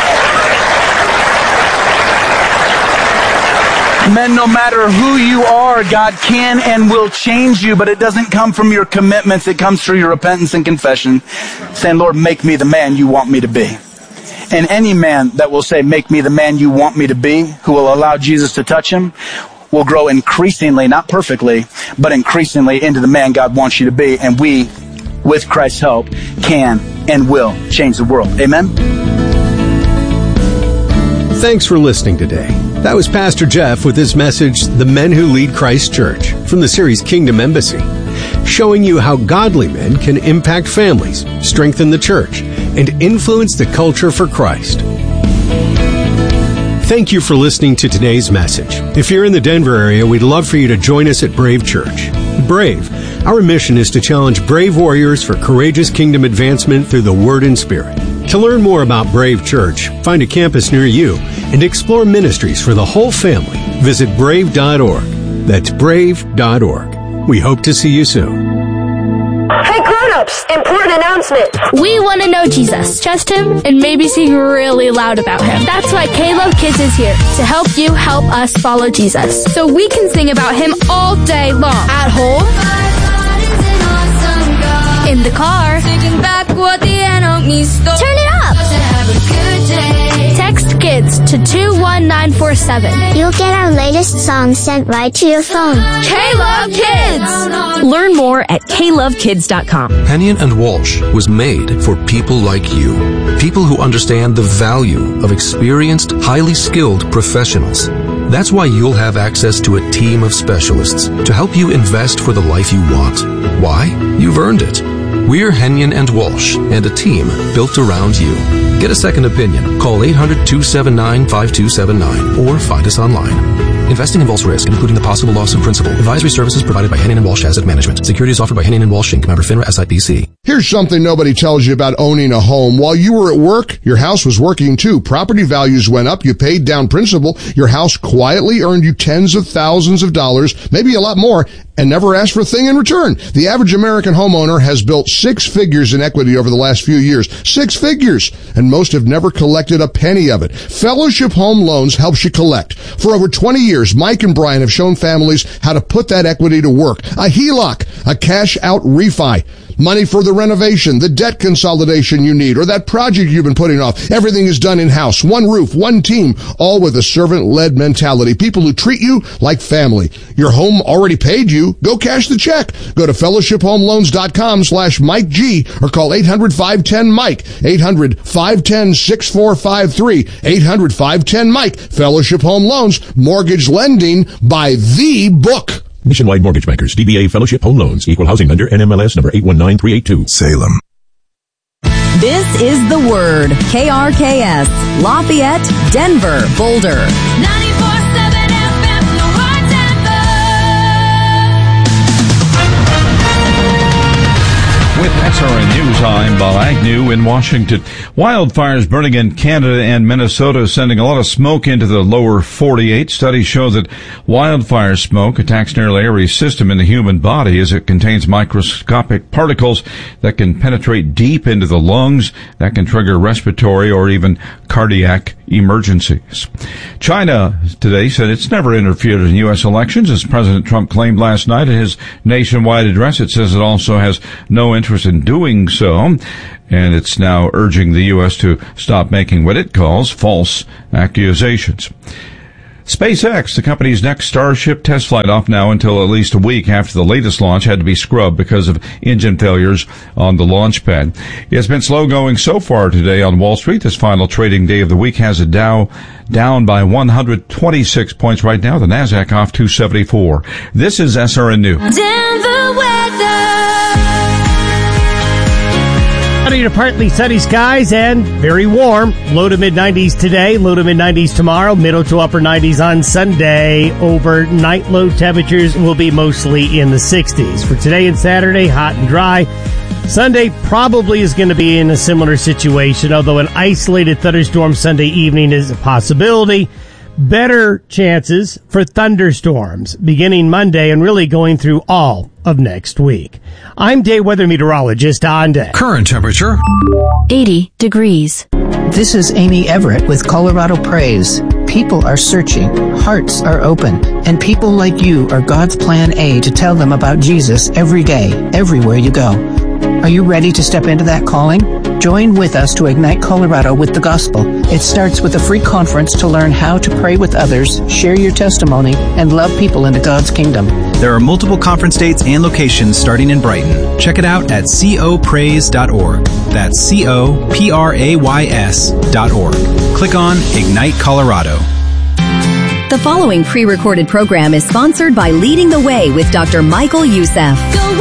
Speaker 19: Men, no matter who you are, God can and will change you, but it doesn't come from your commitments. It comes through your repentance and confession, saying, Lord, make me the man you want me to be. And any man that will say, make me the man you want me to be, who will allow Jesus to touch him, will grow increasingly, not perfectly, but increasingly into the man God wants you to be. And we, with Christ's help, can and will change the world. Amen?
Speaker 18: Thanks for listening today. That was Pastor Jeff with his message, The Men Who Lead Christ Church, from the series Kingdom Embassy, showing you how godly men can impact families, strengthen the church, and influence the culture for Christ. Thank you for listening to today's message. If you're in the Denver area, we'd love for you to join us at Brave Church. Brave, our mission is to challenge brave warriors for courageous kingdom advancement through the Word and Spirit. To learn more about Brave Church, find a campus near you, and explore ministries for the whole family, visit brave dot org. That's brave dot org. We hope to see you soon.
Speaker 20: Hey grown-ups, important announcement.
Speaker 21: We want to know Jesus, trust him, and maybe sing really loud about him. That's why K-Love Kids is here, to help you help us follow Jesus. So we can sing about him all day long. At home, in the car, taking back what the enemy stole. Turn it up. Text KIDS to two one nine four seven.
Speaker 22: You'll get our latest song sent right to your phone.
Speaker 21: K-Love Kids!
Speaker 23: Learn more at K love kids dot com.
Speaker 24: Hennion and Walsh was made for people like you. People who understand the value of experienced, highly skilled professionals. That's why you'll have access to a team of specialists to help you invest for the life you want. Why? You've earned it. We're Hennion and Walsh, and a team built around you. Get a second opinion. Call eight hundred, two seven nine, five two seven nine or find us online. Investing involves risk, including the possible loss of principal. Advisory services provided by Hennion and Walsh Asset Management. Securities offered by Hennion and Walsh, Incorporated. Member FINRA S I P C.
Speaker 25: Here's something nobody tells you about owning a home. While you were at work, your house was working too. Property values went up. You paid down principal. Your house quietly earned you tens of thousands of dollars, maybe a lot more, and never asked for a thing in return. The average American homeowner has built six figures in equity over the last few years. Six figures! And most have never collected a penny of it. Fellowship Home Loans helps you collect. For over twenty years, Mike and Brian have shown families how to put that equity to work. A H E L O C, a cash-out refi. Money for the renovation, the debt consolidation you need, or that project you've been putting off. Everything is done in-house. One roof, one team, all with a servant-led mentality. People who treat you like family. Your home already paid you. Go cash the check. Go to fellowship home loans dot com slash Mike G or call eight hundred, five one zero, Mike. eight hundred, five one zero, six four five three. eight hundred, five one zero, Mike. Fellowship Home Loans. Mortgage lending by the book.
Speaker 26: Nationwide Mortgage Bankers, D B A Fellowship Home Loans, Equal Housing Lender, N M L S number eight one nine three eight two.
Speaker 3: Salem.
Speaker 16: This is The Word, K R K S, Lafayette, Denver, Boulder.
Speaker 13: ninety-four seven
Speaker 9: R N News, I'm Bob Agnew in Washington. Wildfires burning in Canada and Minnesota sending a lot of smoke into the lower forty-eight. Studies show that wildfire smoke attacks nearly every system in the human body as it contains microscopic particles that can penetrate deep into the lungs, that can trigger respiratory or even cardiac emergencies. China today said it's never interfered in U S elections, as President Trump claimed last night in his nationwide address. It says it also has no interest in doing so, and it's now urging the U S to stop making what it calls false accusations. SpaceX, the company's next Starship test flight, off now until at least a week after the latest launch had to be scrubbed because of engine failures on the launch pad. It's been slow going so far today on Wall Street. This final trading day of the week has a Dow down by one hundred twenty-six points right now. The Nasdaq off two seventy-four. This is S R N News.
Speaker 21: Denver weather.
Speaker 14: To partly sunny skies and very warm. Low to mid nineties today, low to mid nineties tomorrow, middle to upper nineties on Sunday. Overnight low temperatures will be mostly in the sixties. For today and Saturday, hot and dry. Sunday probably is going to be in a similar situation, although an isolated thunderstorm Sunday evening is a possibility. Better chances for thunderstorms beginning Monday and really going through all of next week. I'm day weather meteorologist on deck.
Speaker 8: Current temperature
Speaker 15: eighty degrees.
Speaker 1: This is Amy Everett with Colorado Praise. People are searching, hearts are open, and people like you are God's plan A to tell them about Jesus every day, everywhere you go. Are you ready to step into that calling? Join with us to ignite Colorado with the gospel. It starts with a free conference to learn how to pray with others, share your testimony, and love people into God's kingdom.
Speaker 2: There are multiple conference dates and locations starting in Brighton. Check it out at co praise dot org. That's C O P R A Y S dot org. Click on Ignite Colorado.
Speaker 16: The following pre-recorded program is sponsored by Leading the Way with Doctor Michael Youssef.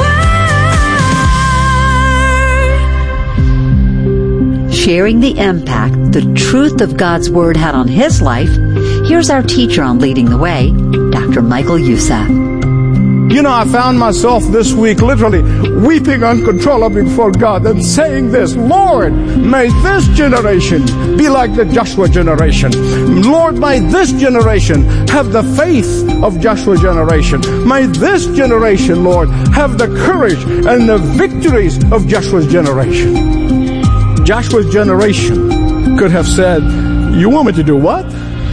Speaker 4: Sharing the impact the truth of God's Word had on his life, here's our teacher on Leading the Way, Doctor Michael Youssef.
Speaker 5: You know, I found myself this week literally weeping uncontrollably before God and saying this, Lord, may this generation be like the Joshua generation. Lord, may this generation have the faith of Joshua generation. May this generation, Lord, have the courage and the victories of Joshua's generation. Joshua's generation could have said, you want me to do what?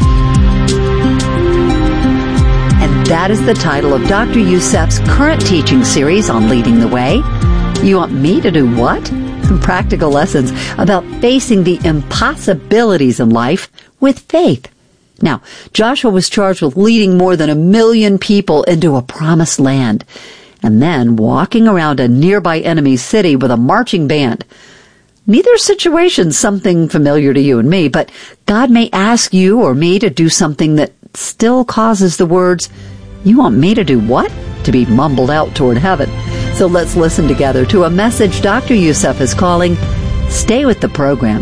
Speaker 4: And that is the title of Doctor Youssef's current teaching series on Leading the Way. You want me to do what? Some practical lessons about facing the impossibilities in life with faith. Now, Joshua was charged with leading more than a million people into a promised land, and then walking around a nearby enemy city with a marching band. Neither situation is something familiar to you and me, but God may ask you or me to do something that still causes the words, you want me to do what? To be mumbled out toward heaven. So let's listen together to a message Doctor Youssef is calling, Stay with the Program.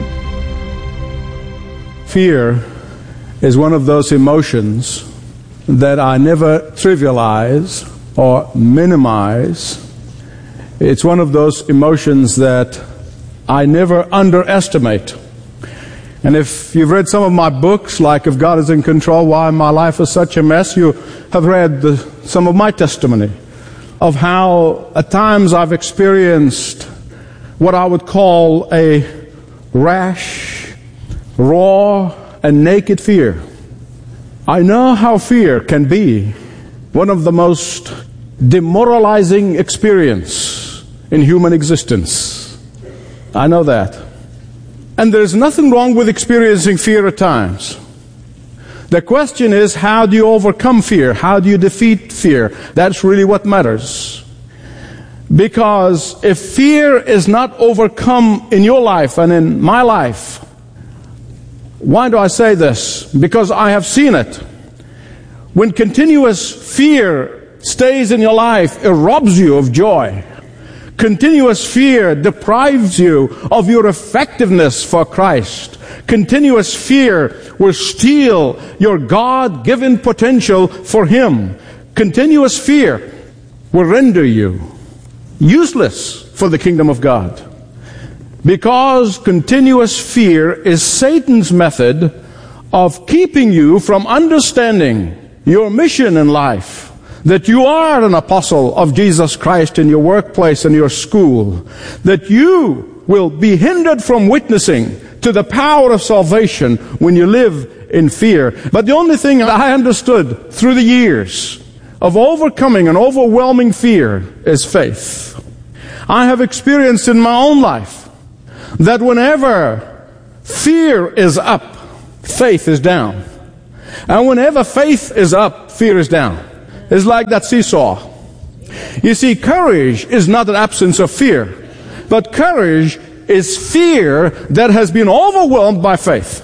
Speaker 5: Fear is one of those emotions that I never trivialize or minimize. It's one of those emotions that I never underestimate. And if you've read some of my books, like If God is in Control, Why My Life is Such a Mess, you have read the, some of my testimony of how at times I've experienced what I would call a rash, raw, and naked fear. I know how fear can be one of the most demoralizing experience in human existence. I know that. And there's nothing wrong with experiencing fear at times. The question is, how do you overcome fear? How do you defeat fear? That's really what matters. Because if fear is not overcome in your life and in my life, why do I say this? Because I have seen it. When continuous fear stays in your life, it robs you of joy. Continuous fear deprives you of your effectiveness for Christ. Continuous fear will steal your God-given potential for Him. Continuous fear will render you useless for the kingdom of God. Because continuous fear is Satan's method of keeping you from understanding your mission in life, that you are an apostle of Jesus Christ in your workplace and your school, that you will be hindered from witnessing to the power of salvation when you live in fear. But the only thing I understood through the years of overcoming an overwhelming fear is faith. I have experienced in my own life that whenever fear is up, faith is down. And whenever faith is up, fear is down. It's like that seesaw. You see, courage is not an absence of fear, but courage is fear that has been overwhelmed by faith.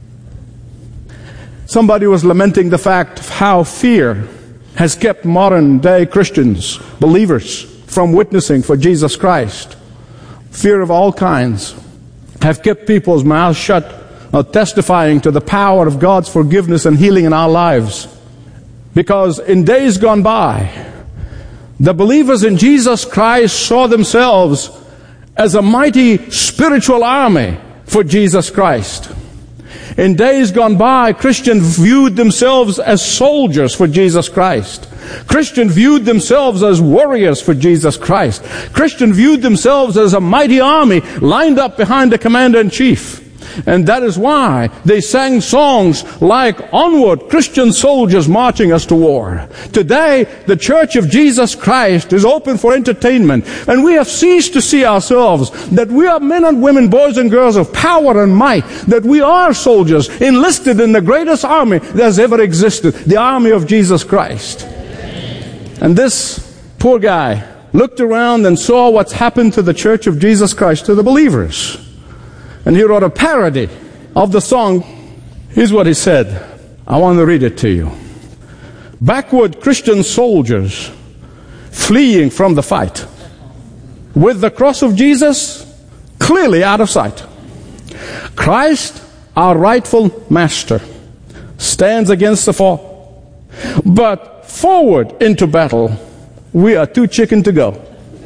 Speaker 5: Somebody was lamenting the fact of how fear has kept modern day Christians, believers, from witnessing for Jesus Christ. Fear of all kinds have kept people's mouths shut, uh, testifying to the power of God's forgiveness and healing in our lives. Because in days gone by, the believers in Jesus Christ saw themselves as a mighty spiritual army for Jesus Christ. In days gone by, Christians viewed themselves as soldiers for Jesus Christ. Christians viewed themselves as warriors for Jesus Christ. Christians viewed themselves as a mighty army lined up behind the commander-in-chief. And that is why they sang songs like "Onward, Christian soldiers marching us to war." Today, the Church of Jesus Christ is open for entertainment, and we have ceased to see ourselves that we are men and women, boys and girls of power and might, that we are soldiers enlisted in the greatest army that has ever existed, the army of Jesus Christ. And this poor guy looked around and saw what's happened to the Church of Jesus Christ, to the believers. And he wrote a parody of the song. Here's what he said. I want to read it to you. Backward Christian soldiers fleeing from the fight, with the cross of Jesus clearly out of sight. Christ, our rightful master, stands against the foe. But forward into battle, we are too chicken to go.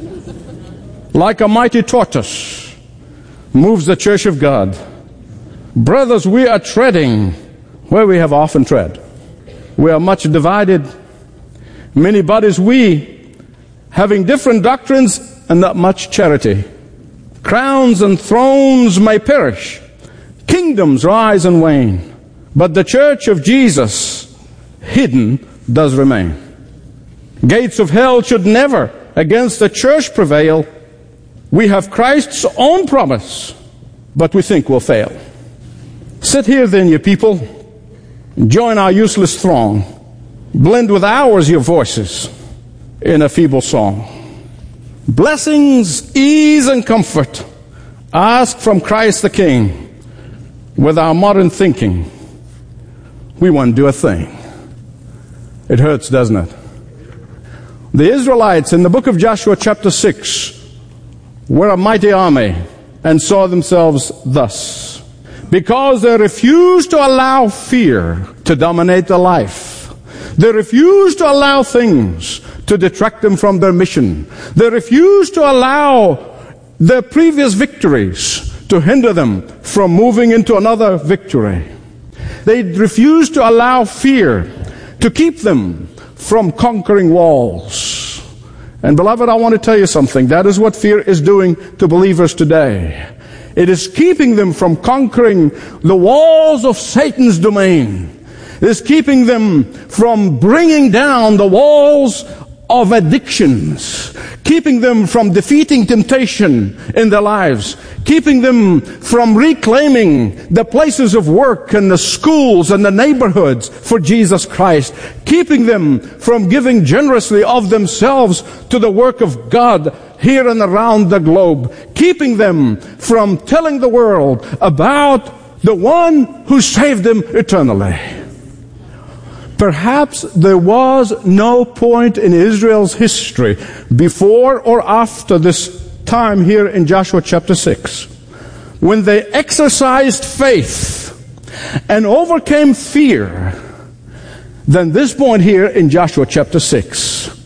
Speaker 5: Like a mighty tortoise moves the church of God. Brothers, we are treading where we have often tread. We are much divided, many bodies we, having different doctrines and not much charity. Crowns and thrones may perish, kingdoms rise and wane, but the church of Jesus, hidden, does remain. Gates of hell should never against the church prevail. We have Christ's own promise, but we think we'll fail. Sit here then, ye people, join our useless throng, blend with ours your voices in a feeble song. Blessings, ease, and comfort ask from Christ the King. With our modern thinking, we won't do a thing. It hurts, doesn't it? The Israelites in the book of Joshua chapter six were a mighty army and saw themselves thus. Because they refused to allow fear to dominate their life. They refused to allow things to detract them from their mission. They refused to allow their previous victories to hinder them from moving into another victory. They refused to allow fear to keep them from conquering walls. And beloved, I want to tell you something. That is what fear is doing to believers today. It is keeping them from conquering the walls of Satan's domain. It is keeping them from bringing down the walls of addictions, keeping them from defeating temptation in their lives, keeping them from reclaiming the places of work and the schools and the neighborhoods for Jesus Christ, keeping them from giving generously of themselves to the work of God here and around the globe, keeping them from telling the world about the one who saved them eternally. Perhaps there was no point in Israel's history before or after this time here in Joshua chapter six when they exercised faith and overcame fear than this point here in Joshua chapter six.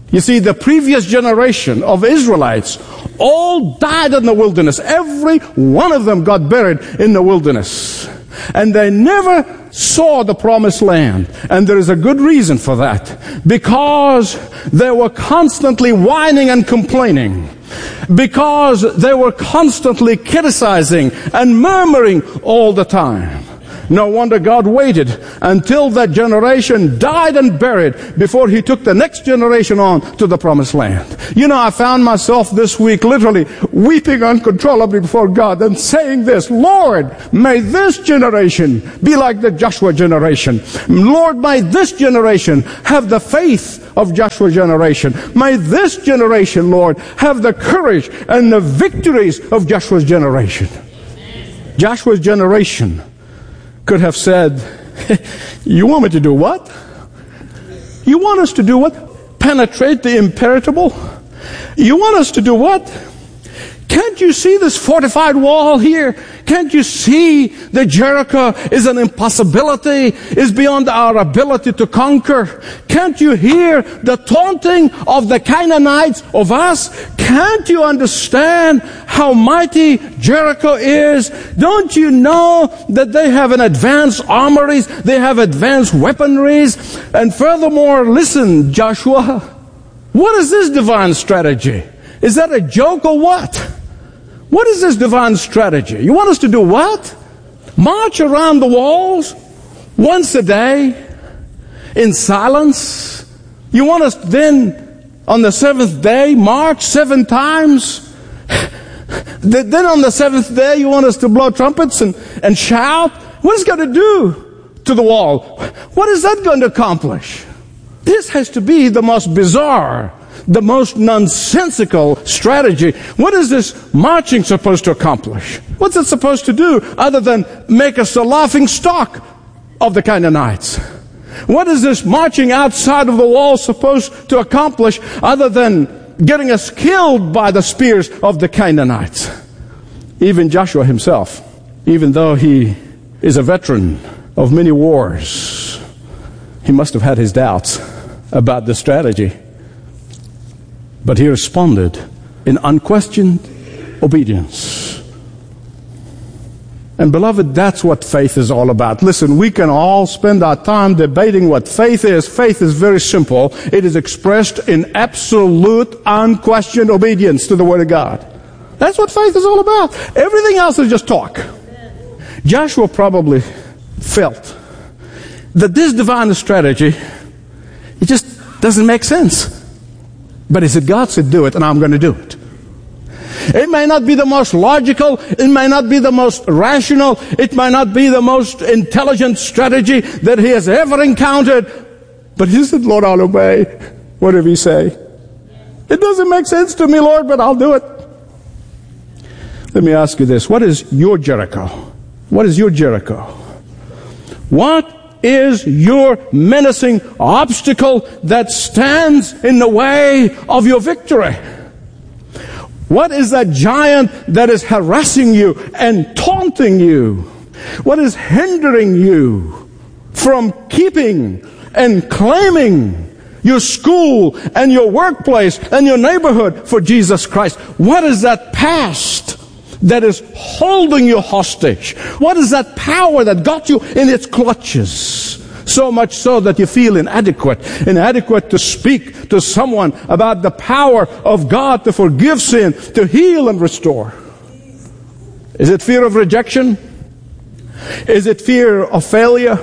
Speaker 5: You see, the previous generation of Israelites all died in the wilderness. Every one of them got buried in the wilderness. And they never saw the promised land. And there is a good reason for that. Because they were constantly whining and complaining. Because they were constantly criticizing and murmuring all the time. No wonder God waited until that generation died and buried before He took the next generation on to the promised land. You know, I found myself this week literally weeping uncontrollably before God and saying this, Lord, may this generation be like the Joshua generation. Lord, may this generation have the faith of Joshua's generation. May this generation, Lord, have the courage and the victories of Joshua's generation. Joshua's generation could have said, you want me to do what? You want us to do what? Penetrate the impenetrable? You want us to do what? Can't you see this fortified wall here? Can't you see that Jericho is an impossibility, is beyond our ability to conquer? Can't you hear the taunting of the Canaanites of us? Can't you understand how mighty Jericho is? Don't you know that they have an advanced armories, they have advanced weaponries? And furthermore, listen, Joshua, what is this divine strategy? Is that a joke or what? What is this divine strategy? You want us to do what? March around the walls once a day in silence? You want us then on the seventh day march seven times? Then on the seventh day you want us to blow trumpets and, and shout? What is it going to do to the wall? What is that going to accomplish? This has to be the most bizarre, the most nonsensical strategy. What is this marching supposed to accomplish? What's it supposed to do other than make us a laughing stock of the Canaanites? What is this marching outside of the wall supposed to accomplish other than getting us killed by the spears of the Canaanites? Even Joshua himself, even though he is a veteran of many wars, he must have had his doubts about the strategy. But he responded in unquestioned obedience. And beloved, that's what faith is all about. Listen, we can all spend our time debating what faith is. Faith is very simple. It is expressed in absolute, unquestioned obedience to the Word of God. That's what faith is all about. Everything else is just talk. Joshua probably felt that this divine strategy, it just doesn't make sense. But he said, God said do it, and I'm going to do it. It may not be the most logical, it may not be the most rational, it may not be the most intelligent strategy that he has ever encountered, but he said, Lord, I'll obey whatever you say. It doesn't make sense to me, Lord, but I'll do it. Let me ask you this. What is your Jericho? What is your Jericho? What is your menacing obstacle that stands in the way of your victory? What is that giant that is harassing you and taunting you? What is hindering you from keeping and claiming your school and your workplace and your neighborhood for Jesus Christ? What is that past that is holding you hostage? What is that power that got you in its clutches? So much so that you feel inadequate, inadequate to speak to someone about the power of God to forgive sin, to heal and restore. Is it fear of rejection? Is it fear of failure?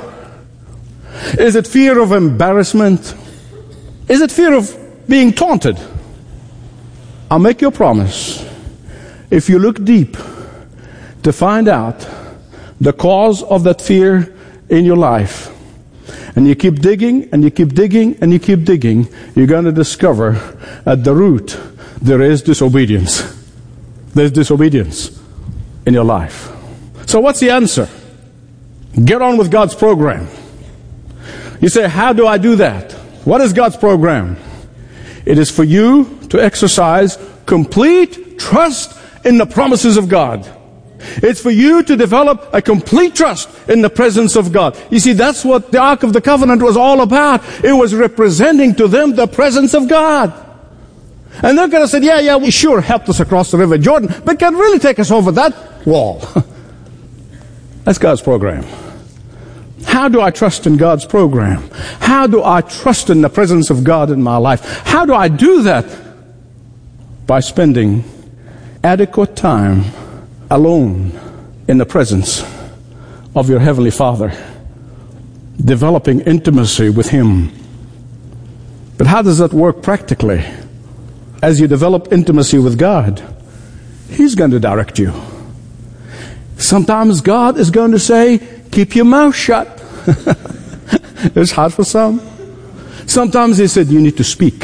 Speaker 5: Is it fear of embarrassment? Is it fear of being taunted? I'll make you a promise. If you look deep to find out the cause of that fear in your life, and you keep digging, and you keep digging, and you keep digging, you're going to discover at the root there is disobedience. There's disobedience in your life. So what's the answer? Get on with God's program. You say, how do I do that? What is God's program? It is for you to exercise complete trust in the promises of God. It's for you to develop a complete trust in the presence of God. You see, that's what the Ark of the Covenant was all about. It was representing to them the presence of God. And they're going to say, yeah, yeah, we sure helped us across the River Jordan, but can really take us over that wall. That's God's program. How do I trust in God's program? How do I trust in the presence of God in my life? How do I do that? By spending adequate time alone in the presence of your Heavenly Father, developing intimacy with Him. But how does that work practically? As you develop intimacy with God, He's going to direct you. Sometimes God is going to say, keep your mouth shut. It's hard for some. Sometimes He said, you need to speak.